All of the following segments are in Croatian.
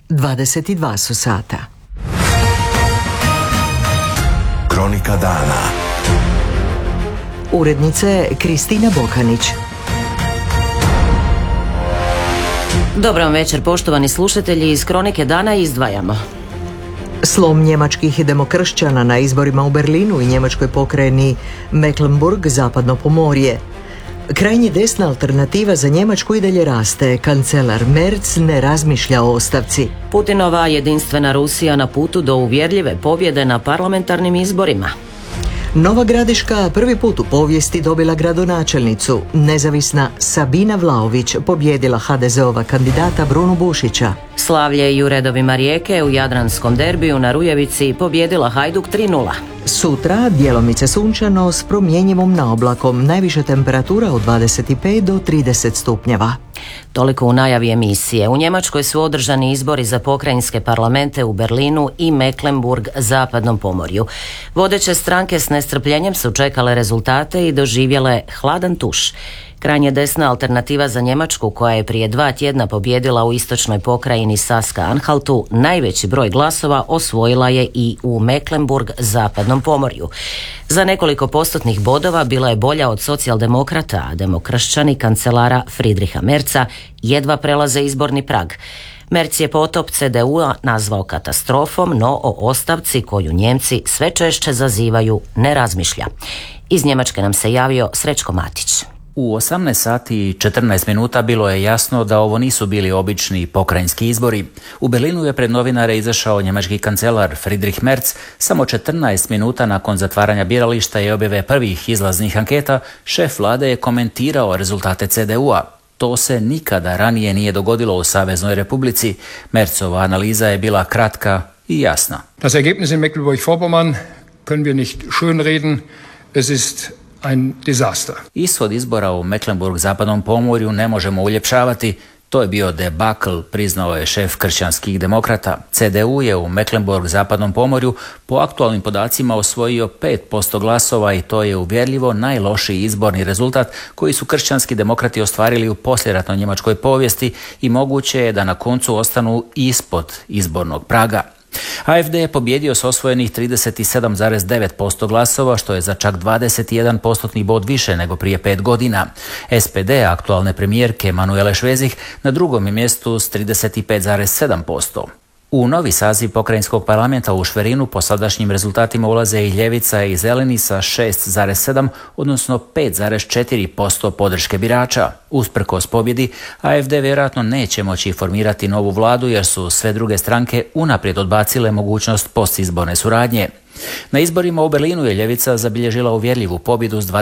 22 su sata. Kronika dana. Urednica je Kristina Bokanić. Dobar vam večer, poštovani slušatelji. Iz Kronike dana izdvajamo: slom njemačkih demokršćana na izborima u Berlinu i njemačkoj pokrajini Mecklenburg, zapadno pomorje. Krajnje desna alternativa za Njemačku i dalje raste. Kancelar Merz ne razmišlja o ostavci. Putinova jedinstvena Rusija na putu do uvjerljive pobjede na parlamentarnim izborima. Nova Gradiška prvi put u povijesti dobila gradonačelnicu. Nezavisna Sabina Vlaović pobjedila HDZ-ova kandidata Brunu Bušića. Slavlje i u redovima Rijeke u jadranskom derbiju na Rujevici pobjedila Hajduk 3:0. Sutra djelomice sunčano s promjenjivom naoblakom, najviša temperatura od 25 do 30 stupnjeva. Toliko u najavi emisije. U Njemačkoj su održani izbori za pokrajinske parlamente u Berlinu i Mecklenburg, zapadnom pomorju. Vodeće stranke s nestrpljenjem su čekale rezultate i doživjele hladan tuš. Krajnje desna alternativa za Njemačku, koja je prije 2 tjedna pobjedila u istočnoj pokrajini Saska-Anhaltu, najveći broj glasova osvojila je i u Mecklenburg, zapadnom pomorju. Za nekoliko postotnih bodova bila je bolja od socijaldemokrata, a demokršćani kancelara Friedricha Merza jedva prelaze izborni prag. Merz je potop CDU-a nazvao katastrofom, no o ostavci koju Njemci sve češće zazivaju ne razmišlja. Iz Njemačke nam se javio Srećko Matić. U 18 sati i 14 minuta bilo je jasno da ovo nisu bili obični pokrajinski izbori. U Berlinu je pred novinare izašao njemački kancelar Friedrich Merz samo 14 minuta nakon zatvaranja birališta i objave prvih izlaznih anketa. Šef vlade je komentirao rezultate CDU-a. To se nikada ranije nije dogodilo u Saveznoj Republici. Merzova analiza je bila kratka i jasna. Das Ergebnis in Mecklenburg-Vorpommern können wir nicht schönreden. Es ist ein Desaster. Ishod izbora u Mecklenburg, zapadnom pomorju ne možemo uljepšavati. To je bio debakl, priznao je šef kršćanskih demokrata. CDU je u Mecklenburg, zapadnom pomorju po aktualnim podacima osvojio 5% glasova i to je uvjerljivo najlošiji izborni rezultat koji su kršćanski demokrati ostvarili u poslijeratnoj njemačkoj povijesti i moguće je da na koncu ostanu ispod izbornog praga. AfD je pobjedio s osvojenih 37,9% glasova, što je za čak 21% bod više nego prije 5 godina. SPD, aktualne premijerke Manuele Schwesig, na drugom je mjestu s 35,7%. U novi saziv pokrajinskog parlamenta u Šverinu po sadašnjim rezultatima ulaze i Ljevica i Zeleni sa 6,7, odnosno 5,4% podrške birača. Usprkos pobjedi, AfD vjerojatno neće moći formirati novu vladu jer su sve druge stranke unaprijed odbacile mogućnost postizborne suradnje. Na izborima u Berlinu je Ljevica zabilježila uvjerljivu pobjedu s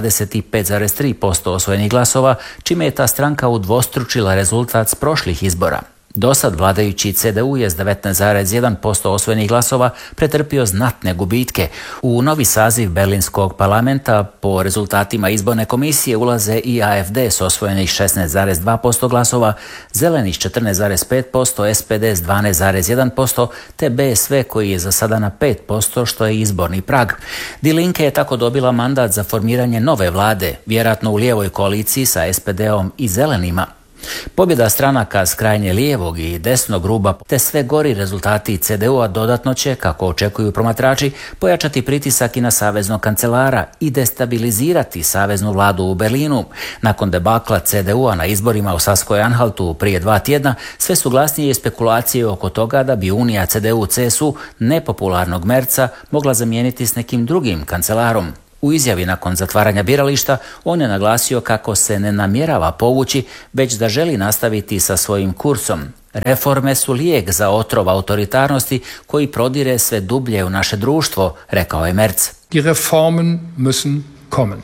25,3% osvojenih glasova, čime je ta stranka udvostručila rezultat s prošlih izbora. Dosad vladajući CDU je s 19,1% osvojenih glasova pretrpio znatne gubitke. U novi saziv berlinskog parlamenta po rezultatima izborne komisije ulaze i AfD s osvojenih 16,2% glasova, Zeleni s 14,5%, SPD s 12,1% te BSV koji je za sada na 5%, što je izborni prag. Die Linke je tako dobila mandat za formiranje nove vlade, vjerojatno u lijevoj koaliciji sa SPD-om i Zelenima. Pobjeda stranaka s krajnje lijevog i desnog ruba te sve gori rezultati CDU-a dodatno će, kako očekuju promatrači, pojačati pritisak i na saveznog kancelara i destabilizirati saveznu vladu u Berlinu. Nakon debakla CDU-a na izborima u Saskoj-Anhaltu prije 2 tjedna, sve su glasnije spekulacije oko toga da bi unija CDU-CSU nepopularnog Merza mogla zamijeniti s nekim drugim kancelarom. U izjavi nakon zatvaranja birališta on je naglasio kako se ne namjerava povući, već da želi nastaviti sa svojim kursom. Reforme su lijek za otrov autoritarnosti koji prodire sve dublje u naše društvo, rekao je Merz. Die Reformen müssen kommen.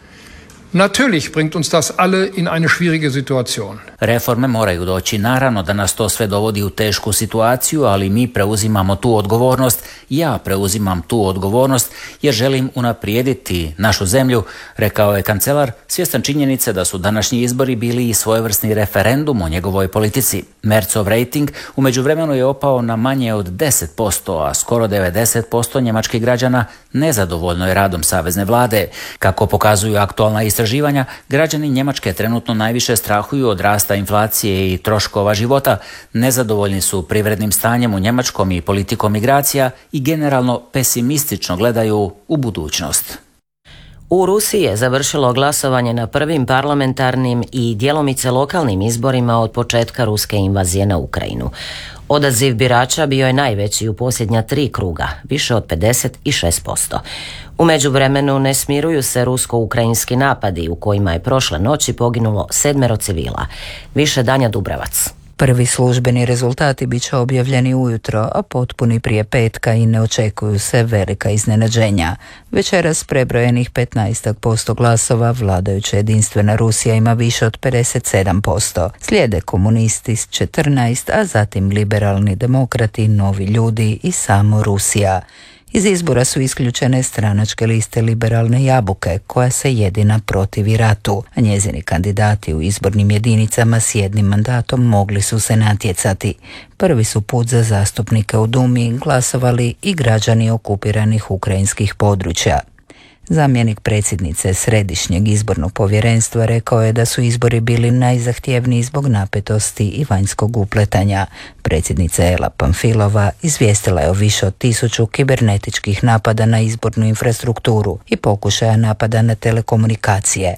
Natürlich bringt uns das alle in eine schwierige Situation. Reforme moraju doći, naravno da nas to sve dovodi u tešku situaciju, ali mi preuzimamo tu odgovornost, ja preuzimam tu odgovornost jer želim unaprijediti našu zemlju, rekao je kancelar, svjestan činjenice da su današnji izbori bili i svojevrsni referendum o njegovoj politici. Merzov rating u međuvremenu je opao na manje od 10%, a skoro 90% njemačkih građana nezadovoljno je radom savezne vlade. Kako pokazuju aktualna istraživanja, istraživanja, građani Njemačke trenutno najviše strahuju od rasta inflacije i troškova života, nezadovoljni su privrednim stanjem u Njemačkom i politikom migracija i generalno pesimistično gledaju u budućnost. U Rusiji je završilo glasovanje na prvim parlamentarnim i djelomice lokalnim izborima od početka ruske invazije na Ukrajinu. Odaziv birača bio je najveći u posljednja 3 kruga, više od 56%. U međuvremenu ne smiruju se rusko-ukrajinski napadi u kojima je prošle noći poginulo 7 civila. Više Danja Dubravac. Prvi službeni rezultati bit će objavljeni ujutro, a potpuni prije petka i ne očekuju se velika iznenađenja. Večeras prebrojenih 15% glasova vladajuća Jedinstvena Rusija ima više od 57%. Slijede komunisti s 14%, a zatim liberalni demokrati, Novi ljudi i samo Rusija. Iz izbora su isključene stranačke liste Liberalne jabuke, koja se jedina protivi ratu, a njezini kandidati u izbornim jedinicama s jednim mandatom mogli su se natjecati. Prvi su put za zastupnike u Dumi glasovali i građani okupiranih ukrajinskih područja. Zamjenik predsjednice Središnjeg izbornog povjerenstva rekao je da su izbori bili najzahtjevniji zbog napetosti i vanjskog upletanja. Predsjednica Ela Pamfilova izvijestila je o više od 1000 kibernetičkih napada na izbornu infrastrukturu i pokušaja napada na telekomunikacije.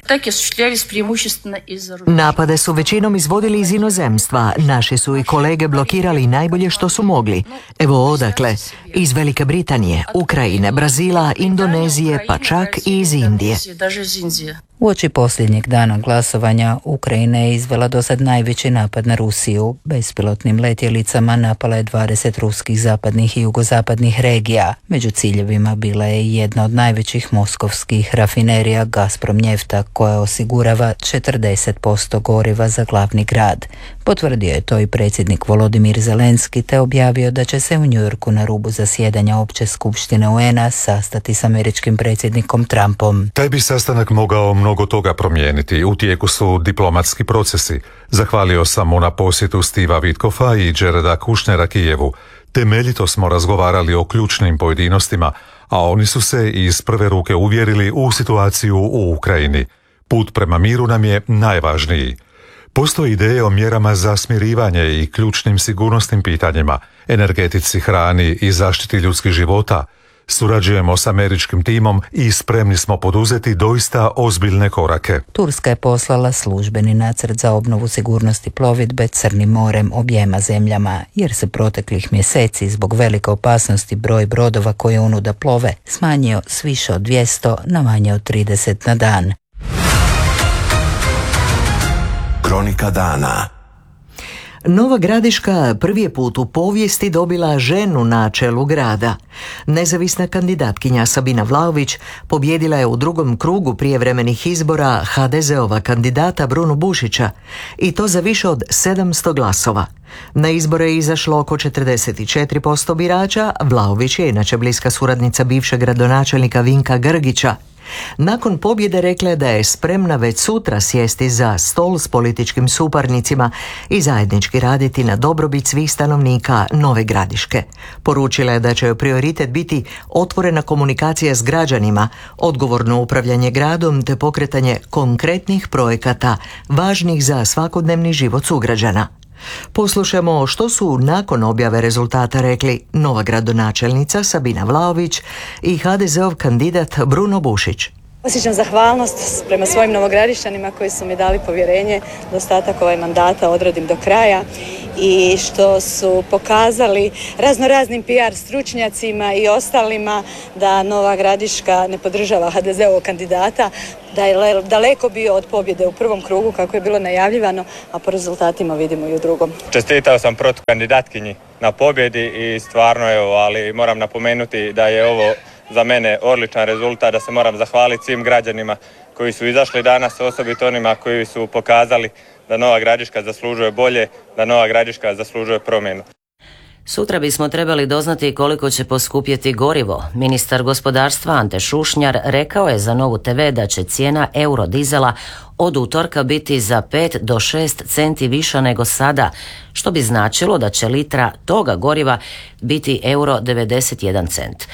Napade su većinom izvodili iz inozemstva. Naši su i kolege blokirali najbolje što su mogli. Evo odakle. Iz Velike Britanije, Ukrajine, Brazila, Indonezije, pa čak i iz Indije. Uoči posljednjeg dana glasovanja Ukrajina je izvela dosad najveći napad na Rusiju. Bespilotnim letjelicama napala je 20 ruskih zapadnih i jugozapadnih regija. Među ciljevima bila je i jedna od najvećih moskovskih rafinerija Gazprom Njefta, koja osigurava 40% goriva za glavni grad. Potvrdio je to i predsjednik Volodimir Zelenski, te objavio da će se u Njujorku na rubu zasjedanja Opće skupštine UN-a sastati s američkim predsjednikom Trumpom. Taj bi sastanak mogao mnogo toga promijeniti. U tijeku su diplomatski procesi. Zahvalio sam mu na posjetu Stiva Witkoffa i Jareda Kushnera Kijevu. Temeljito smo razgovarali o ključnim pojedinostima, a oni su se iz prve ruke uvjerili u situaciju u Ukrajini. Put prema miru nam je najvažniji. Postoje ideje o mjerama za smirivanje i ključnim sigurnosnim pitanjima, energetici, hrani i zaštiti ljudskih života. Surađujemo s američkim timom i spremni smo poduzeti doista ozbiljne korake. Turska je poslala službeni nacrt za obnovu sigurnosti plovidbe Crnim morem objema zemljama, jer se proteklih mjeseci zbog velike opasnosti broj brodova koji unuda plove smanjio s više od 200 na manje od 30 na dan. Kronika dana. Nova Gradiška prvi je put u povijesti dobila ženu na čelu grada. Nezavisna kandidatkinja Sabina Vlaović pobjedila je u drugom krugu prijevremenih izbora HDZ-ova kandidata Brunu Bušića i to za više od 700 glasova. Na izbore je izašlo oko 44% birača. Vlaović je inače bliska suradnica bivšeg gradonačelnika Vinka Grgića. Nakon pobjede rekla je da je spremna već sutra sjesti za stol s političkim suparnicima i zajednički raditi na dobrobit svih stanovnika Nove Gradiške. Poručila je da će joj prioritet biti otvorena komunikacija s građanima, odgovorno upravljanje gradom te pokretanje konkretnih projekata važnih za svakodnevni život sugrađana. Poslušajmo što su nakon objave rezultata rekli nova gradonačelnica Sabina Vlaović i HDZ-ov kandidat Bruno Bušić. Osjećam zahvalnost prema svojim novogradišćanima koji su mi dali povjerenje da ostatak ovaj mandata odradim do kraja i što su pokazali raznoraznim PR stručnjacima i ostalima da Nova Gradiška ne podržava HDZ-ovog kandidata, da je daleko bio od pobjede u prvom krugu kako je bilo najavljivano, a po rezultatima vidimo i u drugom. Čestitao sam protukandidatkinji na pobjedi i stvarno ali moram napomenuti da je ovo za mene odličan rezultat, da se moram zahvaliti svim građanima koji su izašli danas, osobito onima koji su pokazali da Nova Gradiška zaslužuje bolje, da Nova Gradiška zaslužuje promjenu. Sutra bismo trebali doznati koliko će poskupjeti gorivo. Ministar gospodarstva Ante Šušnjar rekao je za Novu TV da će cijena eurodizela od utorka biti za 5 do 6 centi viša nego sada, što bi značilo da će litra toga goriva biti euro 91 cent.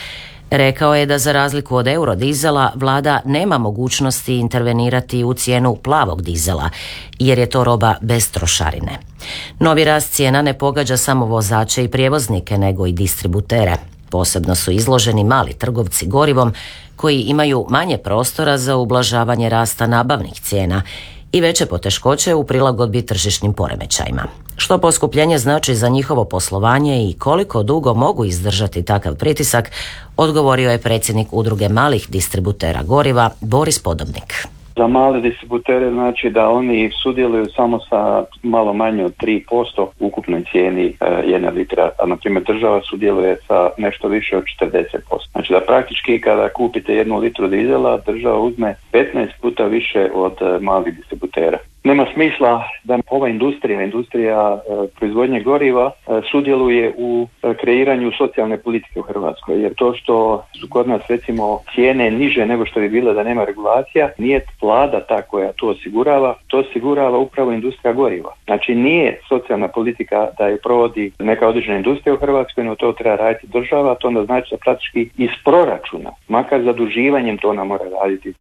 Rekao je da za razliku od eurodizela vlada nema mogućnosti intervenirati u cijenu plavog dizela, jer je to roba bez trošarine. Novi rast cijena ne pogađa samo vozače i prijevoznike, nego i distributere. Posebno su izloženi mali trgovci gorivom koji imaju manje prostora za ublažavanje rasta nabavnih cijena i veće poteškoće u prilagodbi tržišnim poremećajima. Što poskupljenje znači za njihovo poslovanje i koliko dugo mogu izdržati takav pritisak, odgovorio je predsjednik Udruge malih distributera goriva Boris Podobnik. Za male distributere znači da oni sudjeluju samo sa malo manje od 3% ukupnoj cijeni jedne litra, a na primjer država sudjeluje sa nešto više od 40%. Znači da praktički kada kupite 1 litru dizela, država uzme 15 puta više od malih distributera. Nema smisla da ova industrija proizvodnje goriva sudjeluje u kreiranju socijalne politike u Hrvatskoj, jer to što su kod nas recimo cijene niže nego što bi bilo da nema regulacija, nije vlada ta koja to osigurava upravo industrija goriva. Znači nije socijalna politika da je provodi neka određena industrija u Hrvatskoj, no to treba raditi država, to onda znači da praktički iz proračuna, makar zaduživanjem to ona mora raditi.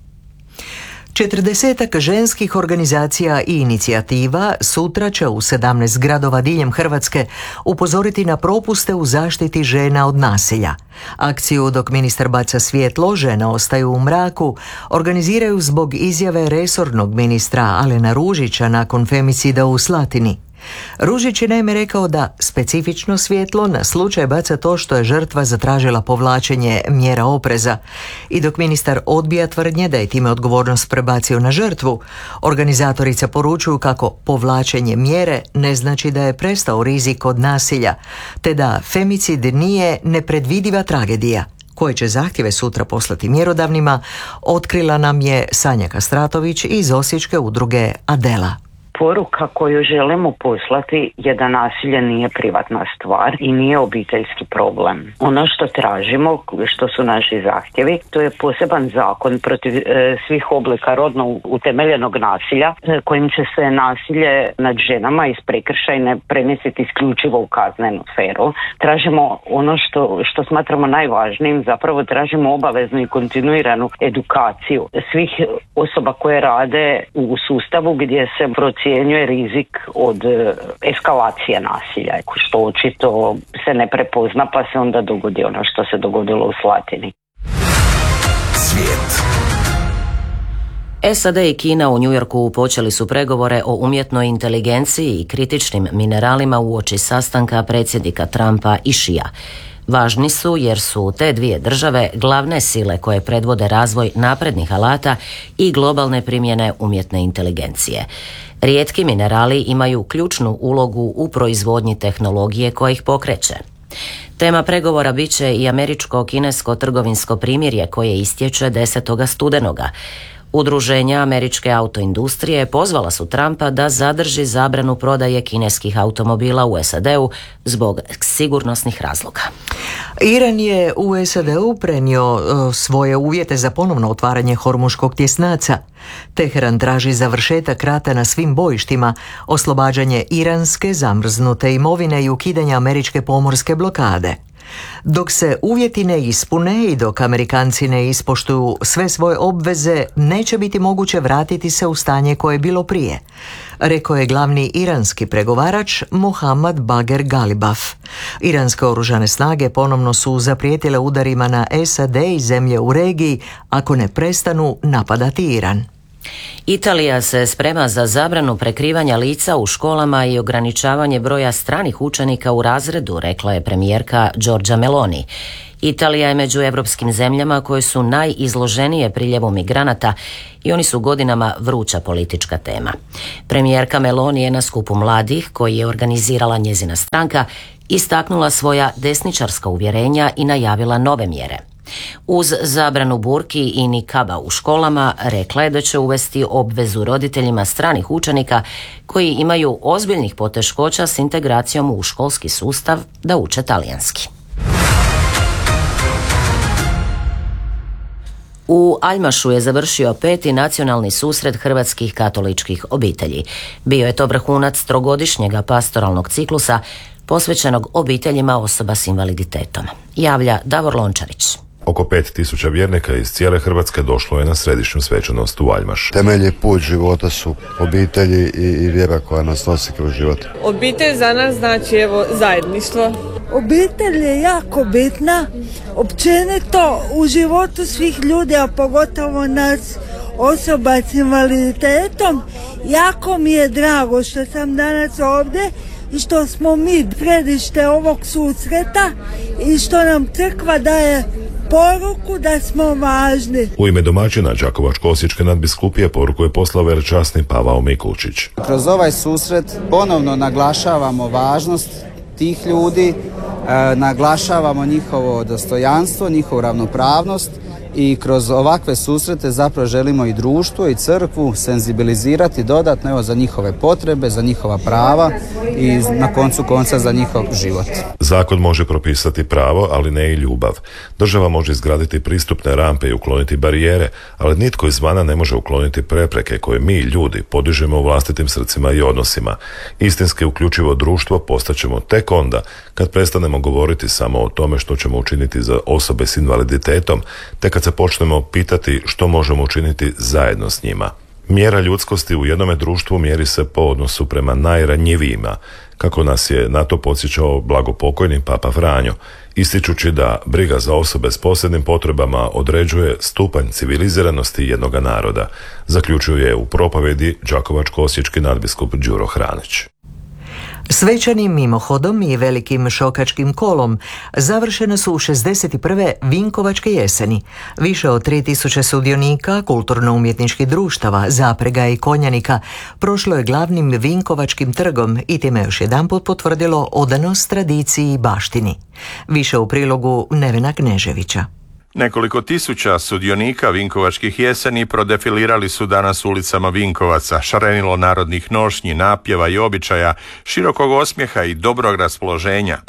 40 ženskih organizacija i inicijativa sutra će u 17 gradova diljem Hrvatske upozoriti na propuste u zaštiti žena od nasilja. Akciju Dok ministar baca svjetlo, žene ostaju u mraku organiziraju zbog izjave resornog ministra Alena Ružića nakon femicida u Slatini. Ružić je naime rekao da specifično svjetlo na slučaj baca to što je žrtva zatražila povlačenje mjera opreza. I dok ministar odbija tvrdnje da je time odgovornost prebacio na žrtvu, organizatorice poručuju kako povlačenje mjere ne znači da je prestao rizik od nasilja, te da femicid nije nepredvidiva tragedija. Koje će zahtjeve sutra poslati mjerodavnima, otkrila nam je Sanja Kastratović iz osječke udruge Adela. Poruka koju želimo poslati je da nasilje nije privatna stvar i nije obiteljski problem. Ono što tražimo, što su naši zahtjevi, to je poseban zakon protiv svih oblika rodno utemeljenog nasilja, kojim će se nasilje nad ženama iz prekršajne premjestiti isključivo u kaznenu sferu. Tražimo ono što smatramo najvažnijim, zapravo tražimo obaveznu i kontinuiranu edukaciju svih osoba koje rade u sustavu gdje se procjenjuje rizik od eskalacije nasilja, što očito se ne prepozna pa se onda dogodi ono što se dogodilo u Slatini. Svijet. SAD i Kina u New Yorku počeli su pregovore o umjetnoj inteligenciji i kritičnim mineralima uoči sastanka predsjednika Trumpa i Šija. Važni su jer su te dvije države glavne sile koje predvode razvoj naprednih alata i globalne primjene umjetne inteligencije. Rijetki minerali imaju ključnu ulogu u proizvodnji tehnologije koja ih pokreće. Tema pregovora bit će i američko-kinesko trgovinsko primirje koje istječe 10. studenoga. Udruženja američke autoindustrije pozvala su Trumpa da zadrži zabranu prodaje kineskih automobila u SAD-u zbog sigurnosnih razloga. Iran je u SAD-u prenio svoje uvjete za ponovno otvaranje Hormuškog tjesnaca. Teheran traži završetak rata na svim bojištima, oslobađanje iranske zamrznute imovine i ukidanje američke pomorske blokade. Dok se uvjeti ne ispune i dok Amerikanci ne ispoštuju sve svoje obveze, neće biti moguće vratiti se u stanje koje je bilo prije, rekao je glavni iranski pregovarač Mohammad Bagher Ghalibaf. Iranske oružane snage ponovno su zaprijetile udarima na SAD i zemlje u regiji ako ne prestanu napadati Iran. Italija se sprema za zabranu prekrivanja lica u školama i ograničavanje broja stranih učenika u razredu, rekla je premijerka Giorgia Meloni. Italija je među europskim zemljama koje su najizloženije priljevu migranata i oni su godinama vruća politička tema. Premijerka Meloni je na skupu mladih, koji je organizirala njezina stranka, istaknula svoja desničarska uvjerenja i najavila nove mjere. Uz zabranu burki i nikaba u školama, rekla je da će uvesti obvezu roditeljima stranih učenika koji imaju ozbiljnih poteškoća s integracijom u školski sustav da uče talijanski. U Aljmašu je završio 5. nacionalni susret hrvatskih katoličkih obitelji. Bio je to vrhunac trogodišnjega pastoralnog ciklusa posvećenog obiteljima osoba s invaliditetom. Javlja Davor Lončarić. Oko 5000 vjernika iz cijele Hrvatske došlo je na središnju svečanost u Aljmaš. Temelji put života su obitelji i vjera koja nas nosi kroz život. Obitelj za nas znači zajedništvo. Obitelj je jako bitna, općenito u životu svih ljudi, a pogotovo nas osoba s invaliditetom. Jako mi je drago što sam danas ovdje i što smo mi središte ovog susreta i što nam crkva daje poruku da smo važni. U ime domaćina Đakovačko-osječke nadbiskupije poruku je poslao velečasni Pavao Mikulčić. Kroz ovaj susret ponovno naglašavamo važnost tih ljudi, naglašavamo njihovo dostojanstvo, njihovu ravnopravnost i kroz ovakve susrete zapravo želimo i društvo i crkvu senzibilizirati dodatno za njihove potrebe, za njihova prava i na koncu konca za njihov život. Zakon može propisati pravo, ali ne i ljubav. Država može izgraditi pristupne rampe i ukloniti barijere, ali nitko izvana ne može ukloniti prepreke koje mi, ljudi, podižemo u vlastitim srcima i odnosima. Istinski uključivo društvo postaćemo tek onda kad prestanemo govoriti samo o tome što ćemo učiniti za osobe s invaliditetom, te kad se počnemo pitati što možemo učiniti zajedno s njima. Mjera ljudskosti u jednome društvu mjeri se po odnosu prema najranjivijima, kako nas je na to podsjećao blagopokojni Papa Franjo, ističući da briga za osobe s posebnim potrebama određuje stupanj civiliziranosti jednoga naroda, zaključuje u propovedi Đakovačko-osječki nadbiskup Đuro Hranić. Svečanim mimohodom i velikim šokačkim kolom završene su 61. Vinkovačke jeseni. Više od 3000 sudionika, kulturno-umjetničkih društava, zaprega i konjanika prošlo je glavnim Vinkovačkim trgom i time još jedanput potvrdilo odanost tradiciji i baštini. Više u prilogu Nevena Kneževića. Nekoliko tisuća sudionika Vinkovačkih jeseni prodefilirali su danas ulicama Vinkovaca, šarenilo narodnih nošnji, napjeva i običaja, širokog osmijeha i dobrog raspoloženja.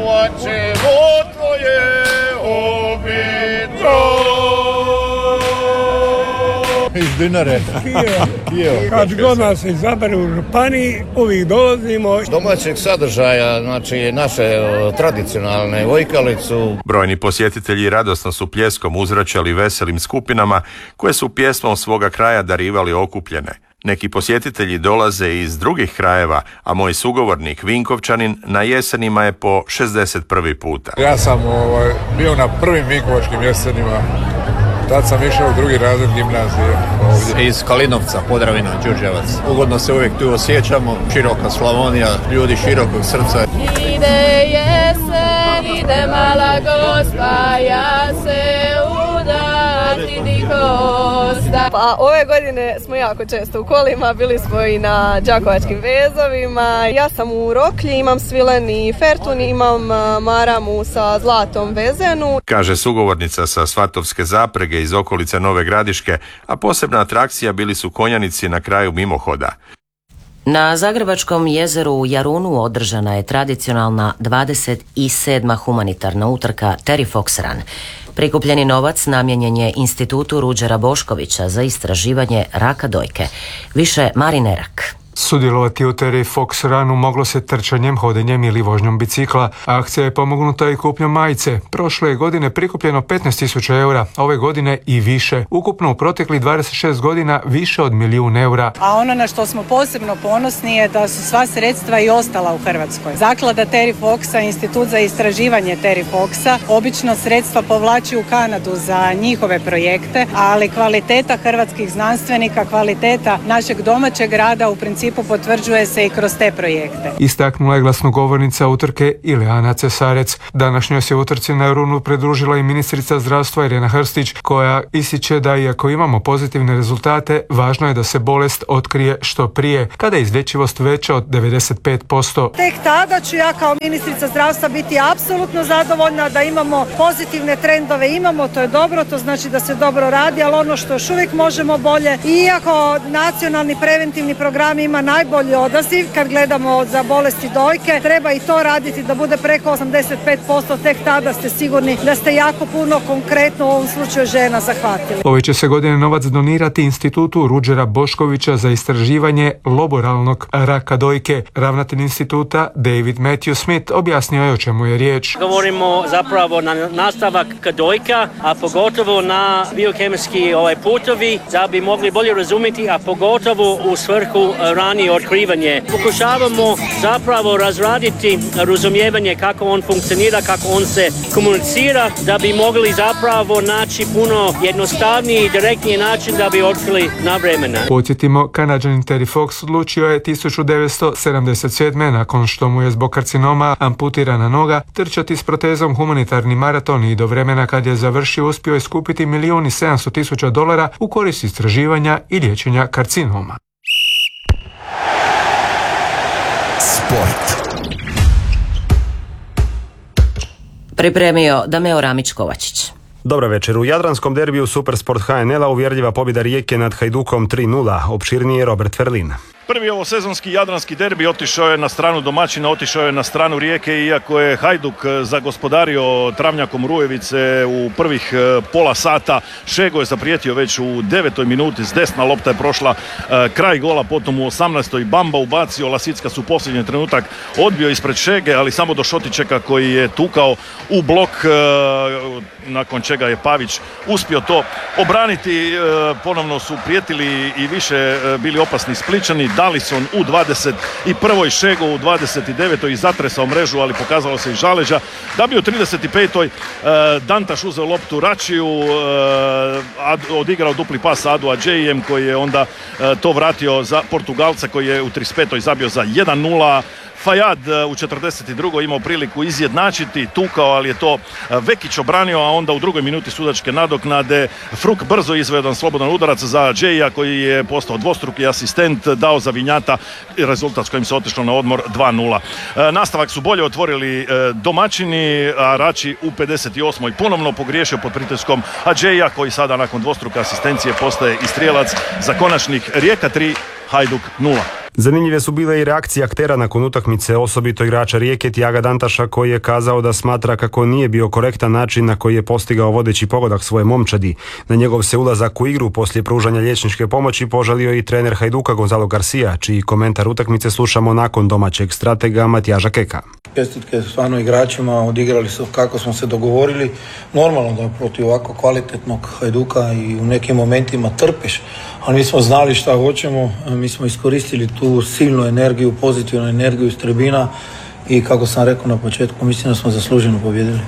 Iz Dinare. Kad god nas izabere u županiji, uvijek dolazimo. Domaćeg sadržaja, znači naše tradicionalne vojkalicu. Brojni posjetitelji radosno su pljeskom uzvraćali veselim skupinama koje su pjesmom svoga kraja darivali okupljene. Neki posjetitelji dolaze iz drugih krajeva, a moj sugovornik Vinkovčanin na jesenima je po 61. puta. Ja sam bio na prvim Vinkovačkim jesenima. Tad sam išao u drugi razred gimnazije ovdje. Iz Kalinovca, Podravina, Đurđevac. Ugodno se uvijek tu osjećamo, široka Slavonija, ljudi širokog srca. Ide jesen, ide mala gospa, ja se udati di kosta. Pa ove godine smo jako često u kolima, bili smo i na Đakovačkim vezovima. Ja sam u Roklji, imam svileni fertun, imam maramu sa zlatom vezenu. Kaže sugovornica sa Svatovske zaprege iz okolice Nove Gradiške, a posebna atrakcija bili su konjanici na kraju mimohoda. Na Zagrebačkom jezeru u Jarunu održana je tradicionalna 27. humanitarna utrka Terry Fox Run. Prikupljeni novac namijenjen je Institutu Ruđera Boškovića za istraživanje raka dojke. Više Marin Erak. Sudjelovati u Terry Fox Runu moglo se trčanjem, hodenjem ili vožnjom bicikla. Akcija je pomognuta i kupnjom majice. Prošle je godine prikupljeno 15.000 eura, ove godine i više. Ukupno u proteklih 26 godina više od 1 000 000 eura. A ono na što smo posebno ponosni je da su sva sredstva i ostala u Hrvatskoj. Zaklada Terry Foxa, Institut za istraživanje Terry Foxa, obično sredstva povlači u Kanadu za njihove projekte, ali kvaliteta hrvatskih znanstvenika, kvaliteta našeg domaćeg rada u principu potvrđuje se i kroz te projekte. Istaknula je glasnogovornica utrke Ileana Cesarec. Današnjoj se utrci na Jarunu pridružila i ministrica zdravstva Irena Hrstić, koja ističe da iako imamo pozitivne rezultate, važno je da se bolest otkrije što prije, kada je izlječivost veća od 95%. Tek tada ću ja kao ministrica zdravstva biti apsolutno zadovoljna da imamo pozitivne trendove. Imamo, to je dobro, to znači da se dobro radi, ali ono što još uvijek možemo bolje, iako nacionalni preventivni program ima nema najbolji odaziv kad gledamo za bolesti dojke. Treba i to raditi da bude preko 85%, tek tada ste sigurni da ste jako puno konkretno u ovom slučaju žena zahvatili. Ove će se godine novac donirati institutu Ruđera Boškovića za istraživanje loboralnog raka dojke. Ravnatelj instituta David Matthew Smith objasnio je o čemu je riječ. Govorimo zapravo na nastavak dojka, a pogotovo na biokemijski putovi da bi mogli bolje razumjeti, a pogotovo u svrhu ranije otkrivanje. Pokušavamo zapravo razraditi razumijevanje kako on funkcionira, kako on se komunicira, da bi mogli zapravo naći puno jednostavniji i direktniji način da bi otkrili na vremena. Podsjetimo, Kanađanin Terry Fox odlučio je 1977. nakon što mu je zbog karcinoma amputirana noga trčati s protezom humanitarni maraton i do vremena kad je završio uspio je skupiti $1.700.000 u korist istraživanja i liječenja karcinoma. Sport. Pripremio Dameo Ramić-Kovačić. Dobro večer. U jadranskom derbiju Supersport HNL-a uvjerljiva pobjeda Rijeke nad Hajdukom 3:0. Opširnije Robert Verlin. Prvi ovosezonski jadranski derbi otišao je na stranu domaćina, otišao je na stranu Rijeke, iako je Hajduk zagospodario travnjakom Rujevice u prvih pola sata. Šego je zaprijetio već u 9. minuti, s desna lopta je prošla kraj gola, potom u 18. Bamba ubacio, Lasicka su posljednji trenutak odbio ispred Šege, ali samo do Šotičeka koji je tukao u blok, nakon čega je Pavić uspio to obraniti. Ponovno su prijetili i više bili opasni Spličani. Dalison u 21. Šego u 29. i zatresao mrežu, ali pokazalo se i žaleđa. Da bi u 35. Dantaš uzeo loptu Račiju, odigrao dupli pas Adu Adžejijem koji je onda to vratio za Portugalca koji je u 35. zabio za 1:0. Fajad u 42. imao priliku izjednačiti, tukao, ali je to Vekić obranio, a onda u drugoj minuti sudačke nadoknade Fruk brzo izveo jedan slobodan udarac za Džeja koji je postao dvostruki asistent, dao za Vinjata rezultat s kojim se otišlo na odmor 2:0. Nastavak su bolje otvorili domaćini, a Rači u 58. ponovno pogriješio pod pritiskom Džeja koji sada nakon dvostruke asistencije postaje i strijelac za konačnih. Rijeka 3, Hajduk 0. Zanimljive su bile i reakcije aktera nakon utakmice, osobito igrača Rijeke Tiaga Dantaša koji je kazao da smatra kako nije bio korektan način na koji je postigao vodeći pogodak svoje momčadi. Na njegov se ulazak u igru poslije pružanja liječničke pomoći požalio i trener Hajduka Gonzalo Garcia, čiji komentar utakmice slušamo nakon domaćeg stratega Matijaža Keka. Čestitke stvarno igračima, odigrali su kako smo se dogovorili. Normalno da protiv ovako kvalitetnog Hajduka i u nekim momentima trpiš, ali mi smo znali šta hoćemo, mi smo iskoristili tu silnu energiju, pozitivnu energiju iz tribina i kako sam rekao na početku, mislim da smo zasluženo pobjedili.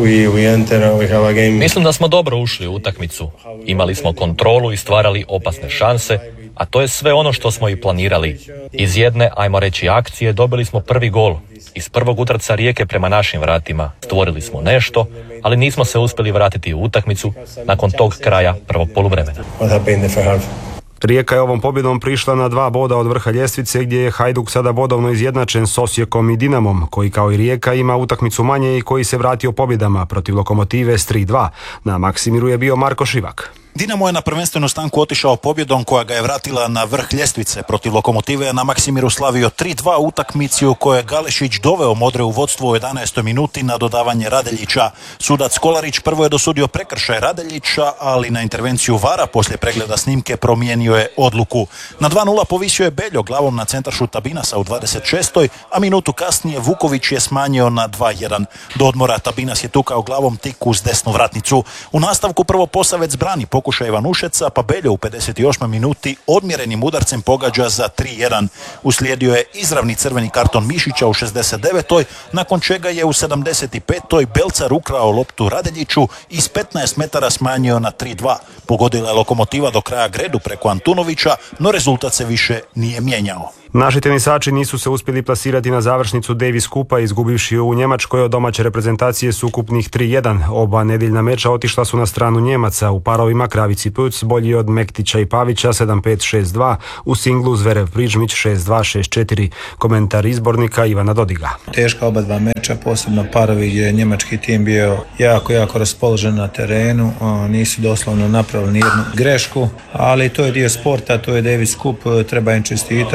Mislim da smo dobro ušli u utakmicu. Imali smo kontrolu i stvarali opasne šanse, a to je sve ono što smo i planirali. Iz jedne, ajmo reći, akcije dobili smo prvi gol. Iz prvog utrca Rijeke prema našim vratima stvorili smo nešto, ali nismo se uspjeli vratiti u utakmicu nakon tog kraja prvog poluvremena. Rijeka je ovom pobjedom prišla na 2 boda od vrha ljestvice gdje je Hajduk sada bodovno izjednačen s Osijekom i Dinamom, koji kao i Rijeka ima utakmicu manje i koji se vratio pobjedama protiv Lokomotive s 3:2. Na Maksimiru je bio Marko Šivak. Dinamo je na prvenstvenu stanku otišao pobjedom koja ga je vratila na vrh ljestvice. Protiv Lokomotive je na Maksimiru slavio 3:2 utakmici u kojoj je Galešić doveo Modre u vodstvo u 11. minuti na dodavanje Radeljića. Sudac Kolarić prvo je dosudio prekršaj Radeljića, ali na intervenciju VAR-a poslije pregleda snimke promijenio je odluku. Na 2:0 povisio je Beljo glavom na centaršut Tabinasa u 26. a minutu kasnije Vuković je smanjio na 2:1. Do odmora Tabinas je tukao glavom tik uz desnu vratnicu. U nastavku prvo Posavec brani pokušaj Ivanušeca, pa Beljo u 58. minuti odmjerenim udarcem pogađa za 3:1. Uslijedio je izravni crveni karton Mišića u 69. nakon čega je u 75. Belcar ukrao loptu Radeljiću i s 15 metara smanjio na 3:2. Pogodila je Lokomotiva do kraja Gredu preko Antunovića, no rezultat se više nije mijenjao. Naši tenisači nisu se uspjeli plasirati na završnicu Davis Kupa, izgubivši u Njemačkoj od domaće reprezentacije s ukupnih 3:1. Oba nedjeljna meča otišla su na stranu Njemaca. U parovima Kravici Puc bolji od Mektića i Pavića 7-5-6-2, u singlu Zverev Prižmić 6-2, 6-4. Komentar izbornika Ivana Dodiga. Teška oba dva meča, posebno parovi gdje je njemački tim bio jako raspoložen na terenu, nisu doslovno napravili nijednu grešku, ali to je dio sporta, to je Davis Cup, treba im čestitati, bili su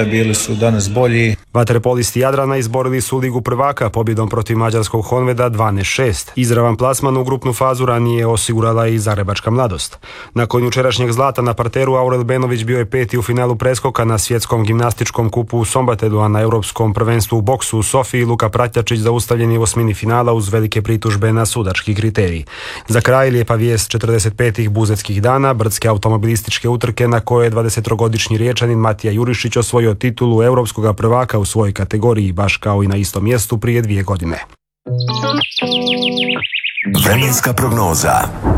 su danas bolji. Vaterpolisti Jadrana izborili su Ligu prvaka pobjedom protiv mađarskog Honveda 12-6. Izravan plasman u grupnu fazu ranije osigurala i Zagrebačka mladost. Nakon jučerašnjeg zlata na parteru Aurel Benović bio je 5. u finalu preskoka na svjetskom gimnastičkom kupu u Sombatedu, a na europskom prvenstvu u boksu u Sofiji Luka Pratjačić zaustavljen je u osmini finala uz velike pritužbe na sudački kriterij. Za kraj lijepa vijest 45. buzetskih dana, brdske automobilističke utrke na koje je 20-godišnji Riječanin Matija Jurišić osvojio titulu europskog prvaka u svojoj kategoriji, baš kao i na istom mjestu prije 2 godine. Vremenska prognoza.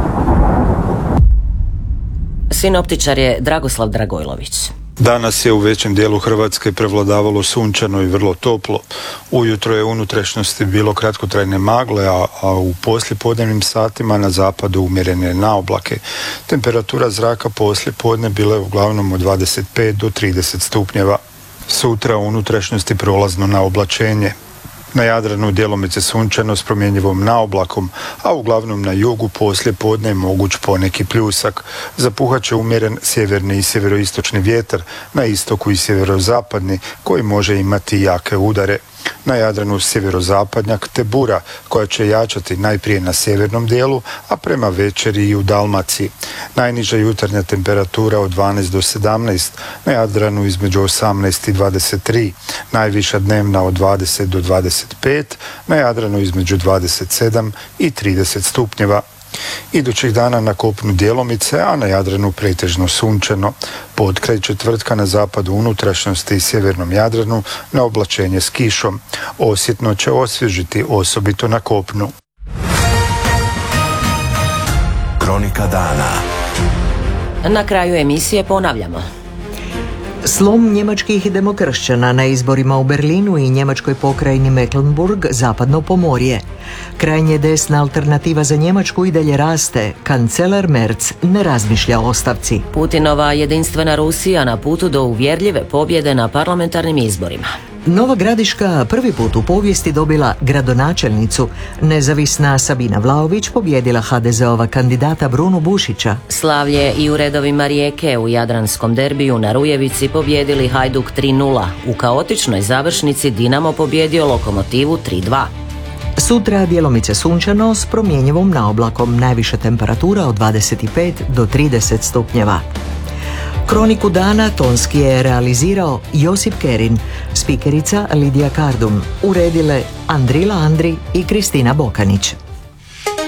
Sinoptičar je Dragoslav Dragojlović. Danas je u većem dijelu Hrvatske prevladavalo sunčano i vrlo toplo. Ujutro je u unutrašnjosti bilo kratkotrajne magle, a u poslijepodnevnim satima na zapadu umjerene naoblake. Temperatura zraka poslijepodne bila je uglavnom od 25 do 30 stupnjeva. Sutra u unutrašnjosti prolazno na oblačenje. Na Jadranu djelomice sunčano s promjenjivom naoblakom, a uglavnom na jugu poslije podne je moguć poneki pljusak. Zapuhat će umjeren sjeverni i sjeveroistočni vjetar, na istoku i sjeverozapadni, koji može imati jake udare. Na Jadranu sjeverozapadnjak te bura, koja će jačati najprije na sjevernom dijelu, a prema večeri i u Dalmaciji. Najniža jutarnja temperatura od 12 do 17, na Jadranu između 18 i 23, najviša dnevna od 20 do 25, na Jadranu između 27 i 30 stupnjeva. Idućih dana na kopnu djelomice, a na Jadranu pretežno sunčano. Pod kraj četvrtka na zapadu unutrašnjosti i sjevernom Jadranu na oblačenje s kišom. Osjetno će osvježiti, osobito na kopnu. Kronika dana. Na kraju emisije ponavljamo. Slom njemačkih demokršćana na izborima u Berlinu i njemačkoj pokrajini Mecklenburg, zapadno pomorje. Krajnje desna alternativa za Njemačku i dalje raste. Kancelar Merz ne razmišlja o ostavci. Putinova jedinstvena Rusija na putu do uvjerljive pobjede na parlamentarnim izborima. Nova Gradiška prvi put u povijesti dobila gradonačelnicu. Nezavisna Sabina Vlaović pobjedila HDZ-ova kandidata Brunu Bušića. Slavlje i u redovima Rijeke u jadranskom derbiju na Rujevici pobjedili Hajduk 3-0. U kaotičnoj završnici Dinamo pobjedio Lokomotivu 3-2. Sutra djelomice sunčano s promjenjivom naoblakom, najviša temperatura od 25 do 30 stupnjeva. Kroniku dana tonski je realizirao Josip Kerin, spikerica Lidija Kardum, uredile Andrila Andri i Kristina Bokanić.